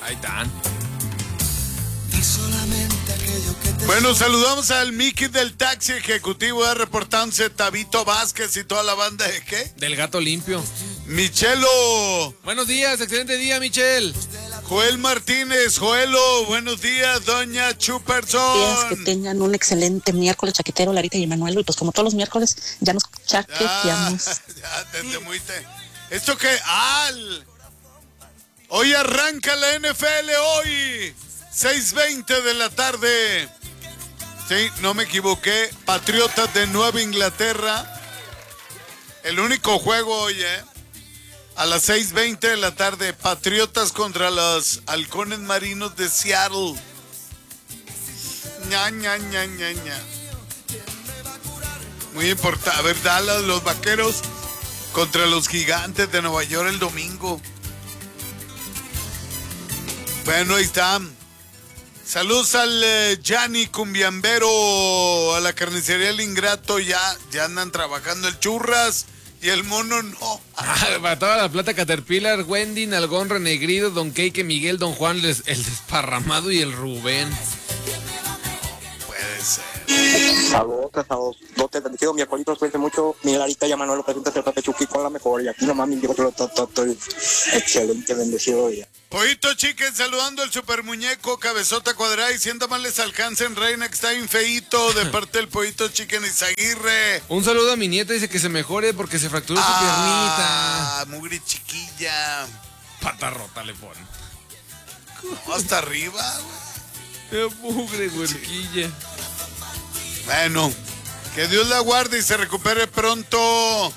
Ahí están. Bueno, saludamos al Mickey del taxi ejecutivo, reportándose Tabito Vázquez y toda la banda de ¿qué? Del Gato Limpio. Michelo. Buenos días, excelente día, Michel. Joel Martínez, Joelo, buenos días, doña Chuperson. Que tengan un excelente miércoles, Chaquetero, Larita y Emanuel, y pues como todos los miércoles, ya nos chaqueteamos. Ya, ¿esto qué? Hoy arranca la NFL, hoy, 6:20 de la tarde. Sí, no me equivoqué, Patriotas de Nueva Inglaterra. El único juego hoy, a las 6:20 de la tarde, Patriotas contra los Halcones Marinos de Seattle. Ña. Muy importante. A ver, Dallas, los Vaqueros contra los Gigantes de Nueva York el domingo. Bueno, ahí está. Saludos al Gianni Cumbiambero, a la carnicería El Ingrato. Ya andan trabajando el Churras. Y el Mono no. Para toda la plata, Caterpillar, Wendy, Nalgón, Renegrido, Don Keike, Miguel, Don Juan, el Desparramado y el Rubén. Puede ser. Saludos. No te bendigo, mi acuerdo, cuídense mucho. Miguel Arita y Manuel, presenta el Pepe Chucky con la mejor. Y aquí nomás me digo todo excelente, bendecido día. Pollito Chicken saludando al super muñeco, cabezota cuadrada y sienta más les alcance en Reina, que está bien feíto, de parte del Pollito Chicken Izaguirre. Un saludo a mi nieta, dice que se mejore porque se fracturó su piernita. Mugre chiquilla. Pata rota le pone. No, hasta arriba, güey. Mugre huerquilla. Bueno, que Dios la guarde y se recupere pronto.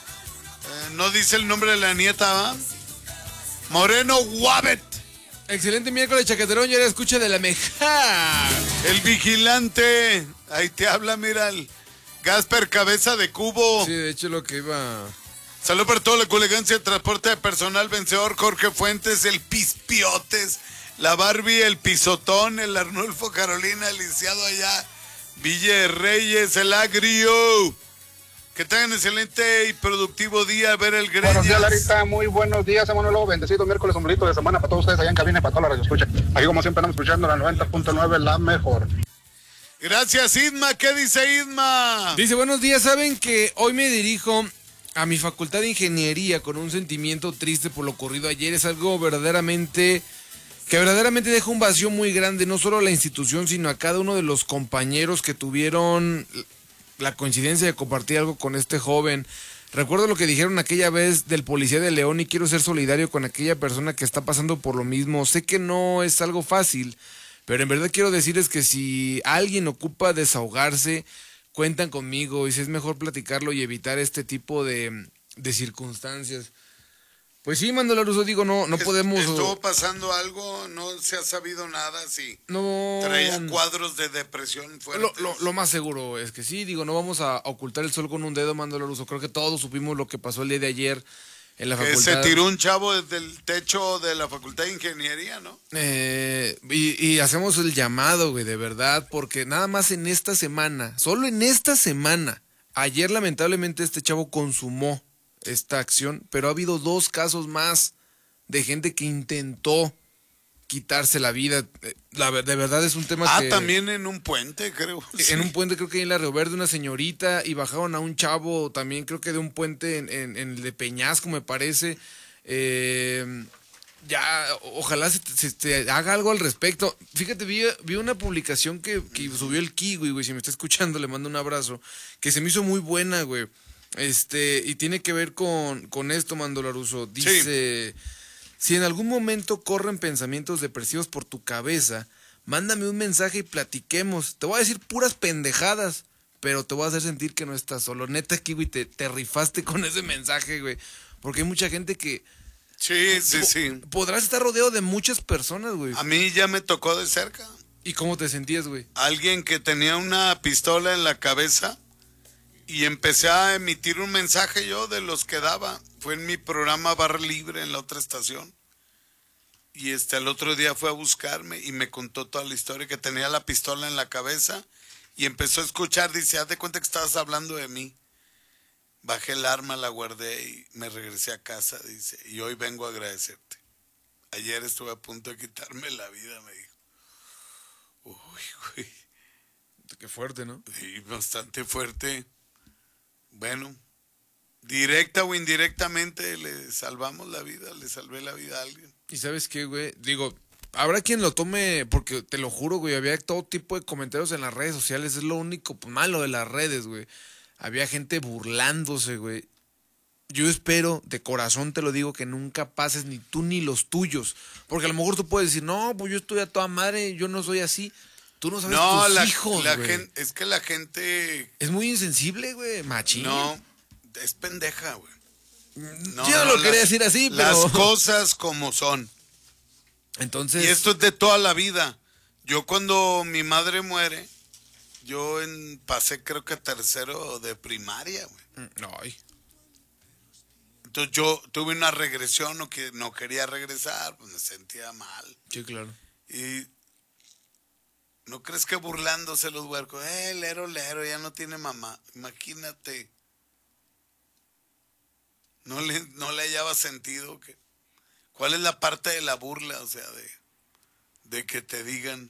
No dice el nombre de la nieta, ¿va? Moreno Guabet. Excelente miércoles, Chaqueterón. Ya la escucha de la meja. El vigilante. Ahí te habla, mira, el Gasper Cabeza de Cubo. Sí, de hecho lo que iba. Salud para toda la colegancia de transporte de personal vencedor. Jorge Fuentes, el Pispiotes, la Barbie, el Pisotón, el Arnulfo Carolina, el lisiado allá, Ville Reyes, el Agrio. Que tengan excelente y productivo día, ver el Greñas. Buenos días, Larita, muy buenos días, Emanuel, bendecido miércoles, ombliguito de semana para todos ustedes allá en cabina y para toda la radio escucha. Aquí como siempre estamos escuchando la 90.9, la mejor. Gracias, Isma. ¿Qué dice Isma? Dice, buenos días, saben que hoy me dirijo a mi facultad de ingeniería con un sentimiento triste por lo ocurrido ayer. Es algo verdaderamente deja un vacío muy grande, no solo a la institución, sino a cada uno de los compañeros que tuvieron la coincidencia de compartir algo con este joven. Recuerdo lo que dijeron aquella vez del policía de León y quiero ser solidario con aquella persona que está pasando por lo mismo. Sé que no es algo fácil, pero en verdad quiero decirles que si alguien ocupa desahogarse, cuentan conmigo y si es mejor platicarlo y evitar este tipo de circunstancias. Pues sí, Manuel Russo, digo, no podemos... ¿Estuvo pasando algo? ¿No se ha sabido nada? Sí. No... ¿Traía cuadros de depresión fuertes? Lo más seguro es que sí, digo, no vamos a ocultar el sol con un dedo, Manuel Russo. Creo que todos supimos lo que pasó el día de ayer en la facultad. Que se tiró un chavo desde el techo de la Facultad de Ingeniería, ¿no? Y hacemos el llamado, güey, de verdad, porque nada más en esta semana, solo en esta semana, ayer lamentablemente este chavo consumó esta acción, pero ha habido 2 casos más de gente que intentó quitarse la vida. De verdad es un tema que... también en un puente, creo. En un puente, creo que en la Río Verde, una señorita, y bajaron a un chavo también, creo que de un puente en el de Peñasco, me parece. Ya, ojalá se haga algo al respecto. Fíjate, vi una publicación que subió el Kiwi, güey, si me está escuchando, le mando un abrazo, que se me hizo muy buena, güey. Y tiene que ver con esto, Mando Laruso. Dice, si en algún momento corren pensamientos depresivos por tu cabeza, mándame un mensaje y platiquemos. Te voy a decir puras pendejadas, pero te voy a hacer sentir que no estás solo. Neta, Kiwi, te rifaste con ese mensaje, güey. Porque hay mucha gente que... Sí. Podrás estar rodeado de muchas personas, güey. A mí ya me tocó de cerca. ¿Y cómo te sentías, güey? Alguien que tenía una pistola en la cabeza y empecé a emitir un mensaje yo de los que daba. Fue en mi programa Bar Libre en la otra estación. Y el otro día fue a buscarme y me contó toda la historia, que tenía la pistola en la cabeza y empezó a escuchar. Dice, haz de cuenta que estabas hablando de mí. Bajé el arma, la guardé y me regresé a casa, dice, y hoy vengo a agradecerte. ayer estuve a punto de quitarme la vida, me dijo. Uy, güey. Qué fuerte, ¿no? Sí, bastante fuerte. Bueno, directa o indirectamente le salvamos la vida, le salvé la vida a alguien. ¿Y sabes qué, güey? Digo, habrá quien lo tome, porque te lo juro, güey, había todo tipo de comentarios en las redes sociales, es lo único malo de las redes, güey. Había gente burlándose, güey. Yo espero, de corazón te lo digo, que nunca pases ni tú ni los tuyos. Porque a lo mejor tú puedes decir, no, pues yo estoy a toda madre, yo no soy así. Tú no sabes tus hijos, güey. Es que la gente... Es muy insensible, güey, machín. No, es pendeja, güey. No, yo no lo quería decir así, pero... Las cosas como son. Entonces... Y esto es de toda la vida. Yo cuando mi madre muere, yo pasé creo que a tercero de primaria, güey. Ay. Entonces yo tuve una regresión, no quería regresar, pues me sentía mal. Sí, claro. Y ¿no crees que burlándose los huercos? Lero, ya no tiene mamá. Imagínate. No le hallaba sentido. ¿Cuál es la parte de la burla? O sea, de que te digan,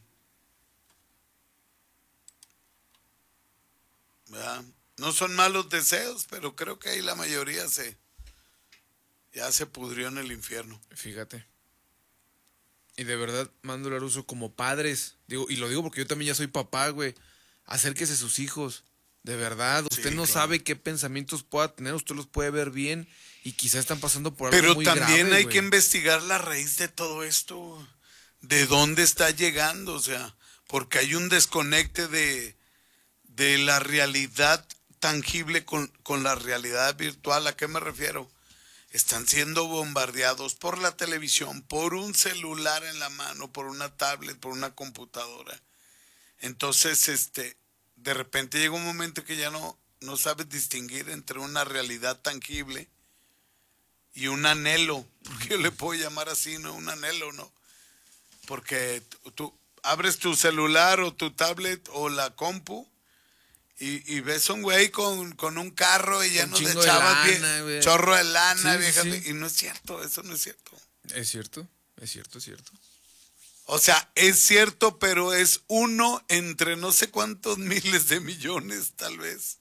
¿verdad? No son malos deseos, pero creo que ahí la mayoría ya se pudrió en el infierno. Fíjate. Y de verdad, mando el uso como padres. Digo, y lo digo porque yo también ya soy papá, güey. Acérquese a sus hijos. De verdad, usted no sabe qué pensamientos pueda tener, usted los puede ver bien y quizás están pasando por algo muy grave. Pero también hay güey. que investigar la raíz de todo esto. ¿De dónde está llegando? O sea, porque hay un desconecte de la realidad tangible con la realidad virtual. ¿A qué me refiero? Están siendo bombardeados por la televisión, por un celular en la mano, por una tablet, por una computadora. Entonces, de repente llega un momento que ya no sabes distinguir entre una realidad tangible y un anhelo, porque yo le puedo llamar así, ¿no? Un anhelo, ¿no? Porque tú abres tu celular o tu tablet o la compu y ves un güey con un carro y lleno de chavas, chorro de lana, viejas, sí. Y no es cierto, eso no es cierto. Es cierto, es cierto, es cierto. O sea, es cierto, pero es uno entre no sé cuántos miles de millones, tal vez.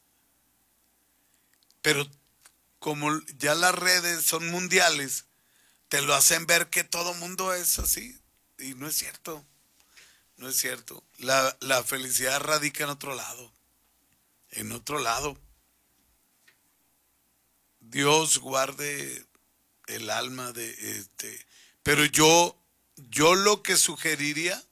Pero como ya las redes son mundiales, te lo hacen ver que todo mundo es así. Y no es cierto. No es cierto. La felicidad radica en otro lado. En otro lado. Dios guarde el alma de pero yo lo que sugeriría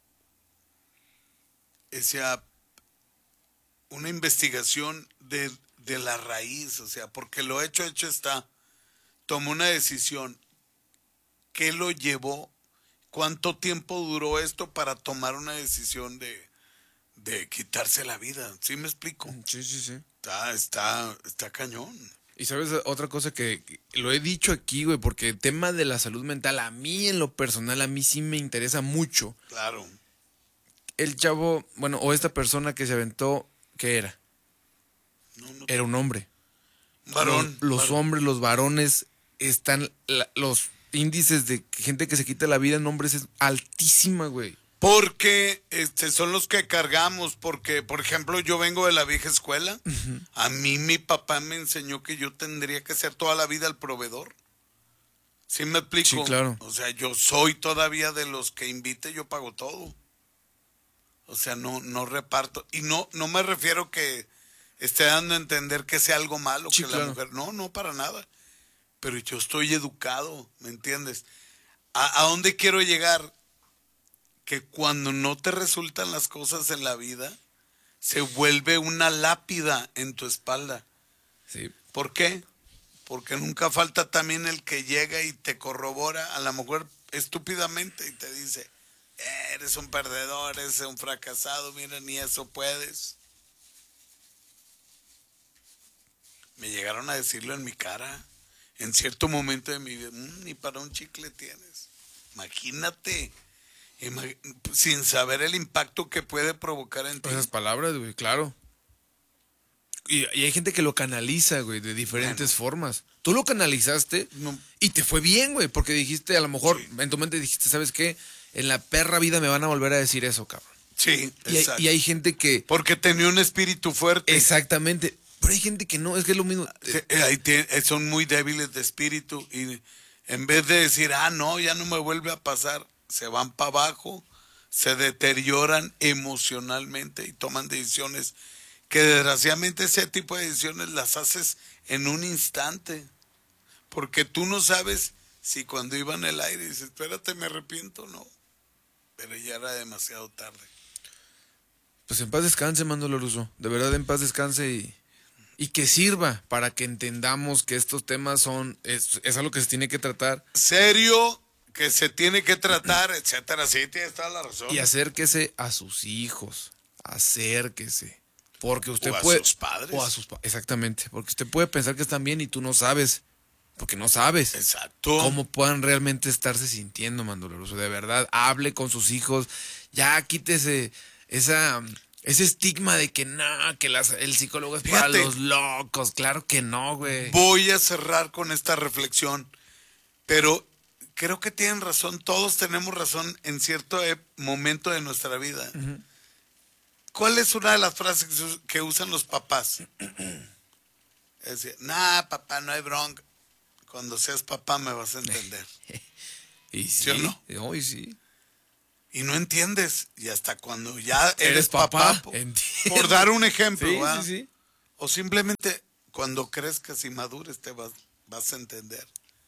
es una investigación de la raíz, o sea, porque lo hecho está. Tomó una decisión. ¿Qué lo llevó? ¿Cuánto tiempo duró esto para tomar una decisión de quitarse la vida? ¿Sí me explico? Sí. Está cañón. Y sabes, otra cosa que lo he dicho aquí, güey, porque el tema de la salud mental, a mí en lo personal, a mí sí me interesa mucho. Claro. El chavo, bueno, o esta persona que se aventó, ¿qué era? No, era un hombre. Varón. Los hombres, los varones, los índices de gente que se quita la vida en hombres es altísima, güey. Porque son los que cargamos, porque, por ejemplo, yo vengo de la vieja escuela. Uh-huh. A mí mi papá me enseñó que yo tendría que ser toda la vida el proveedor. ¿Sí me explico? Sí, claro. O sea, yo soy todavía de los que invite, yo pago todo. O sea, no reparto. Y no me refiero que esté dando a entender que sea algo malo, sí, que claro. La mujer... No, para nada. Pero yo estoy educado, ¿me entiendes? ¿A dónde quiero llegar? Que cuando no te resultan las cosas en la vida, se vuelve una lápida en tu espalda. Sí. ¿Por qué? Porque nunca falta también el que llega y te corrobora, a lo mejor estúpidamente, y te dice, eres un perdedor, eres un fracasado, mira, ni eso puedes. Me llegaron a decirlo en mi cara, en cierto momento de mi vida, ni para un chicle tienes. Imagínate. Sin saber el impacto que puede provocar en ti. Esas palabras, güey, claro. y hay gente que lo canaliza, güey, de diferentes formas. Tú lo canalizaste y te fue bien, güey, porque dijiste, a lo mejor en tu mente dijiste, ¿sabes qué? En la perra vida me van a volver a decir eso, cabrón. Sí, exacto. Y hay gente que... Porque tenía un espíritu fuerte. Exactamente. Pero hay gente que no, es que es lo mismo. Son muy débiles de espíritu y en vez de decir, no, ya no me vuelve a pasar, se van para abajo, se deterioran emocionalmente y toman decisiones que desgraciadamente ese tipo de decisiones las haces en un instante. Porque tú no sabes si cuando iba en el aire dices, espérate, me arrepiento, no. Pero ya era demasiado tarde. Pues en paz descanse, Mando Loruso. De verdad, en paz descanse y que sirva para que entendamos que estos temas es algo que se tiene que tratar. Serio, que se tiene que tratar, etcétera. Sí, tienes toda la razón. Y acérquese a sus hijos. Acérquese. Porque usted o a puede. Sus padres. O a sus padres. Exactamente. Porque usted puede pensar que están bien y tú no sabes. Porque no sabes. Exacto. Cómo puedan realmente estarse sintiendo, Mando Loruso. De verdad, hable con sus hijos. Ya quítese ese estigma de que el psicólogo es para los locos. Claro que no, güey. Voy a cerrar con esta reflexión, pero creo que tienen razón, todos tenemos razón en cierto momento de nuestra vida. Uh-huh. ¿Cuál es una de las frases que usan los papás? Es decir, papá, no hay bronca. Cuando seas papá me vas a entender. ¿Y sí? ¿Sí o no? Hoy sí. Y no entiendes. Y hasta cuando ya eres papá por dar un ejemplo. Sí. O simplemente cuando crezcas y madures te vas a entender.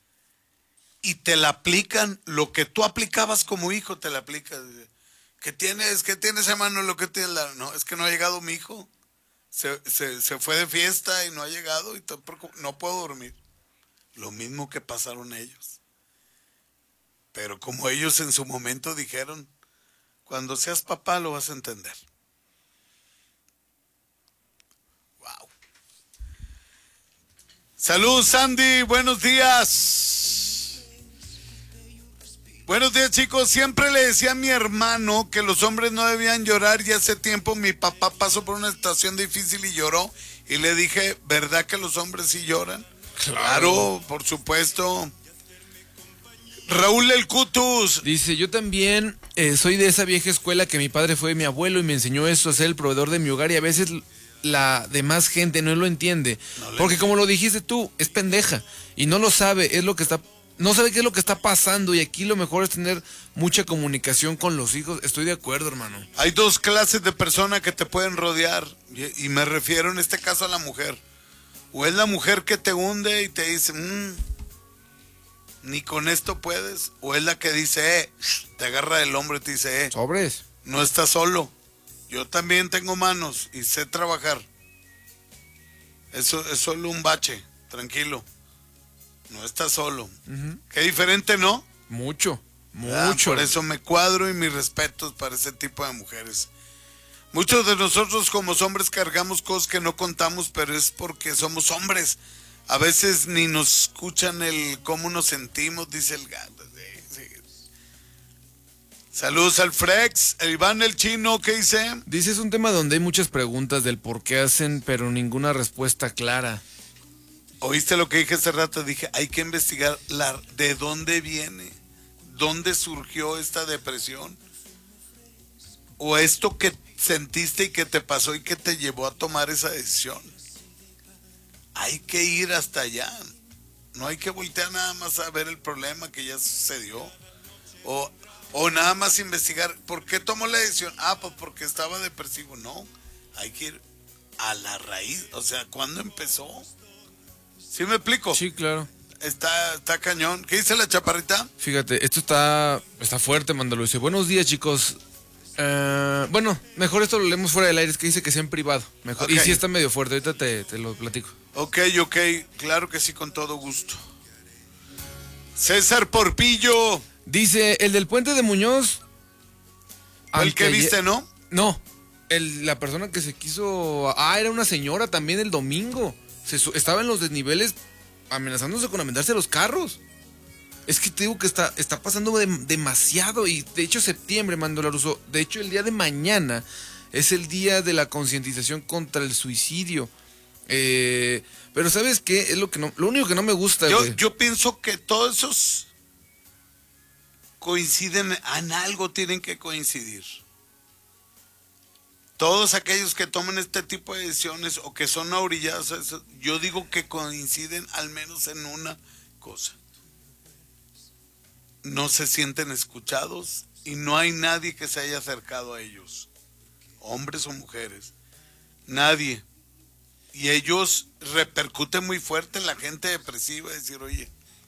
Y te la aplican, lo que tú aplicabas como hijo, te la aplicas. ¿Qué tienes, hermano? Lo que tienes, no, es que no ha llegado mi hijo. Se fue de fiesta y no ha llegado y no puedo dormir. Lo mismo que pasaron ellos. Pero como ellos en su momento dijeron, cuando seas papá lo vas a entender. Wow. Salud, Sandy, buenos días. Buenos días, chicos. Siempre le decía a mi hermano que los hombres no debían llorar y hace tiempo mi papá pasó por una situación difícil y lloró y le dije, ¿verdad que los hombres sí lloran? Claro, por supuesto. Raúl El Cutus dice, yo también soy de esa vieja escuela que mi padre fue mi abuelo y me enseñó eso, a ser el proveedor de mi hogar, y a veces la demás gente no lo entiende, porque como lo dijiste tú, es pendeja y no lo sabe, no sabe qué es lo que está pasando, y aquí lo mejor es tener mucha comunicación con los hijos. Estoy de acuerdo, hermano. Hay dos clases de personas que te pueden rodear, y me refiero en este caso a la mujer. O es la mujer que te hunde y te dice, ni con esto puedes. O es la que dice, te agarra del hombro y te dice, sobres. No estás solo. Yo también tengo manos y sé trabajar. Eso es solo un bache, tranquilo. No estás solo. Uh-huh. Qué diferente, ¿no? Mucho. Por eso me cuadro y mis respetos para ese tipo de mujeres. Muchos de nosotros como hombres cargamos cosas que no contamos, pero es porque somos hombres. A veces ni nos escuchan el cómo nos sentimos, dice el gato. Sí. Saludos al Frex, el Iván el Chino, ¿qué dice? Dice, es un tema donde hay muchas preguntas del por qué hacen, pero ninguna respuesta clara. ¿Oíste lo que dije hace rato? Dije, hay que investigar de dónde viene, dónde surgió esta depresión, o esto que sentiste y que te pasó y que te llevó a tomar esa decisión. Hay que ir hasta allá. No hay que voltear nada más a ver el problema que ya sucedió. O nada más investigar. ¿Por qué tomó la decisión? Pues porque estaba depresivo. No, hay que ir a la raíz. O sea, ¿cuándo empezó? ¿Sí me explico? Sí, claro. Está cañón. ¿Qué dice la chaparrita? Fíjate, esto está fuerte, Mandalo. Dice, buenos días, chicos. Bueno, mejor esto lo leemos fuera del aire, es que dice que sea en privado. Mejor. Okay. Y sí está medio fuerte, ahorita te lo platico. Ok, claro que sí, con todo gusto. César Porpillo. Dice, el del puente de Muñoz. El que viste, ¿no? No, la persona que se quiso... era una señora también el domingo. Estaba en los desniveles amenazándose con aventarse los carros. Es que te digo que está pasando demasiado. Y de hecho septiembre, Mando Laruso, de hecho el día de mañana es el día de la concientización contra el suicidio. Pero ¿sabes qué? Es lo único que no me gusta, güey. Yo pienso que todos esos coinciden, en algo tienen que coincidir. Todos aquellos que toman este tipo de decisiones o que son ahorillados, yo digo que coinciden al menos en una cosa. No se sienten escuchados y no hay nadie que se haya acercado a ellos, hombres o mujeres, nadie. Y ellos repercuten muy fuerte en la gente depresiva, decir, oye,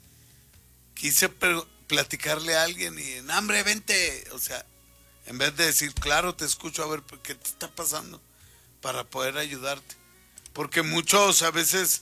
quise platicarle a alguien y, hombre, vente, o sea, en vez de decir, claro, te escucho, a ver, ¿qué te está pasando? Para poder ayudarte. Porque muchos, a veces,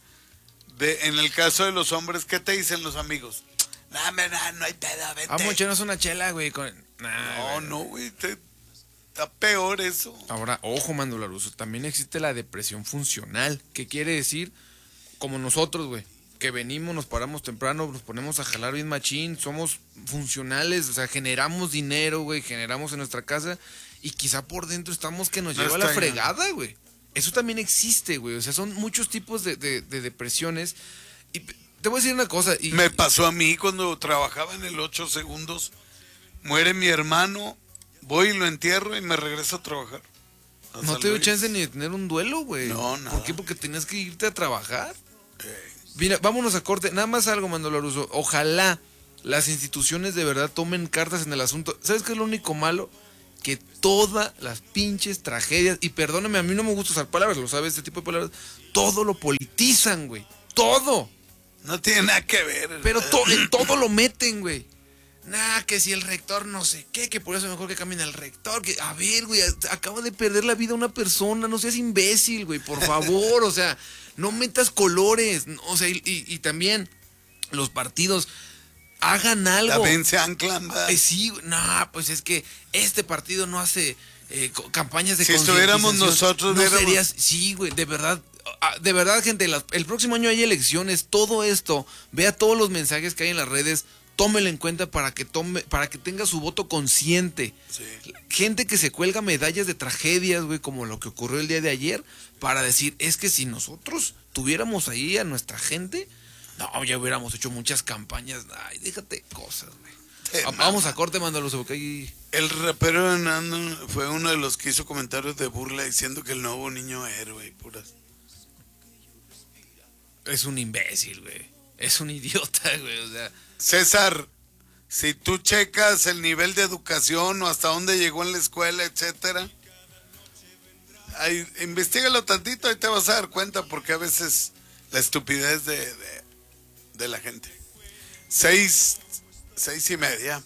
en el caso de los hombres, ¿qué te dicen los amigos? No hay pedo, vente. Vamos a echarnos una chela, güey. No, güey, está peor eso. Ahora, ojo, Mando Laruso, también existe la depresión funcional. ¿Qué quiere decir? Como nosotros, güey, que venimos, nos paramos temprano, nos ponemos a jalar bien machín, somos funcionales, o sea, generamos dinero, güey, generamos en nuestra casa y quizá por dentro estamos que nos lleva a la fregada, güey. Eso también existe, güey, o sea, son muchos tipos de depresiones. Y te voy a decir una cosa. Me pasó a mí cuando trabajaba en el 8 segundos, muere mi hermano, voy y lo entierro y me regreso a trabajar. No te dio chance ni de tener un duelo, güey. No, nada. ¿Por qué? Porque tenías que irte a trabajar. Mira, vámonos a corte. Nada más algo, Mando Laruso. Ojalá las instituciones de verdad tomen cartas en el asunto. ¿Sabes qué es lo único malo? Que todas las pinches tragedias, y perdóname, a mí no me gusta usar palabras, lo sabes, este tipo de palabras, todo lo politizan, güey. Todo. No tiene nada que ver. Pero en todo lo meten, güey. Que si el rector no sé qué, que por eso mejor que cambien al rector. Que, a ver, güey, acaba de perder la vida una persona, no seas imbécil, güey, por favor, o sea, no metas colores, o sea, y también los partidos hagan algo. También se anclan. Sí, pues es que este partido no hace campañas de concientización. Si estuviéramos nosotros, no serías, sí, güey, de verdad, gente, el próximo año hay elecciones, todo esto, vea todos los mensajes que hay en las redes, tómelo en cuenta para que tenga su voto consciente. Sí. Gente que se cuelga medallas de tragedias, güey, como lo que ocurrió el día de ayer, para decir, es que si nosotros tuviéramos ahí a nuestra gente, no, ya hubiéramos hecho muchas campañas. Ay, déjate cosas, güey. Vamos a corte, Mando Laruso, porque ahí... El rapero Hernando fue uno de los que hizo comentarios de burla diciendo que el nuevo niño héroe y puras. Es un imbécil, güey. Es un idiota, güey, o sea... César, si tú checas el nivel de educación o hasta dónde llegó en la escuela, etcétera, investígalo tantito y te vas a dar cuenta, porque a veces la estupidez de la gente. 6:30.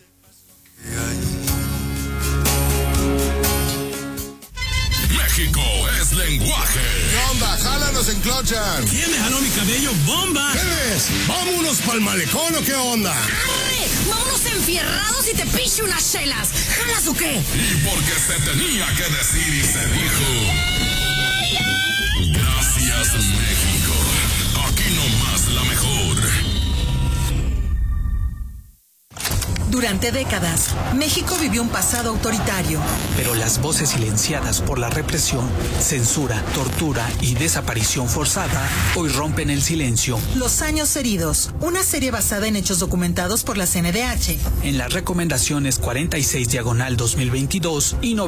México es lenguaje. ¿Qué onda? Jálanos en Clochan. ¿Quién me jaló mi cabello? ¡Bomba! ¿Qué ves? ¿Vámonos pa'l malecón o qué onda? ¡Arre! ¡Vámonos enfierrados y te piche unas chelas! ¿Jalas o qué? Y porque se tenía que decir y se dijo. Gracias, México. Aquí nomás la mejor. Durante décadas, México vivió un pasado autoritario. Pero las voces silenciadas por la represión, censura, tortura y desaparición forzada hoy rompen el silencio. Los años heridos, una serie basada en hechos documentados por la CNDH. En las recomendaciones 46/2022 y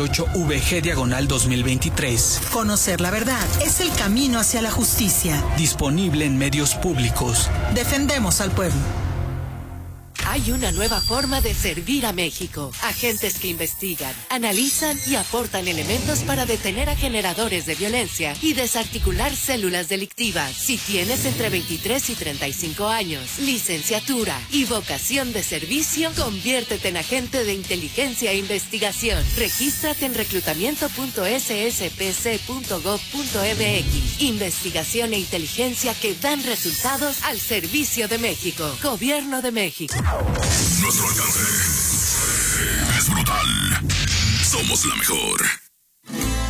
98/VG/2023. Conocer la verdad es el camino hacia la justicia. Disponible en medios públicos. Defendemos al pueblo. Hay una nueva forma de servir a México. Agentes que investigan, analizan y aportan elementos para detener a generadores de violencia y desarticular células delictivas. Si tienes entre 23 y 35 años, licenciatura y vocación de servicio, conviértete en agente de inteligencia e investigación. Regístrate en reclutamiento.sspc.gov.mx. Investigación e inteligencia que dan resultados al servicio de México. Gobierno de México. Nuestro alcance es brutal. Somos la mejor.